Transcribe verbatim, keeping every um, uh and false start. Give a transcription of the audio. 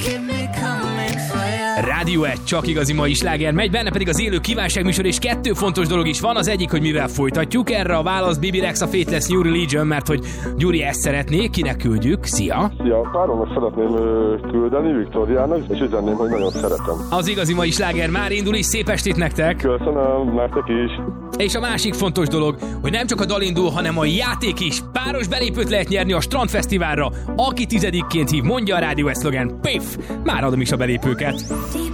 Rádió egy, csak igazi mai sláger megy, benne pedig az élő kívánságműsor, és kettő fontos dolog is van. Az egyik, hogy mivel folytatjuk, erre a válasz Bibi Rex, a Faithless New Religion, mert hogy Gyuri ezt szeretné, kinek küldjük? Szia! Szia! Páromnak szeretném küldeni, Viktóriának, és üzenném, hogy nagyon szeretem. Az igazi mai sláger már indul, és szép estét nektek! Köszönöm, nektek is! És a másik fontos dolog, hogy nem csak a dal indul, hanem a játék is. Páros belépőt lehet nyerni a Strandfesztiválra. Aki tizedikként hív, mondja a Rádió egy szlogen. Piff! Már adom is a belépőket.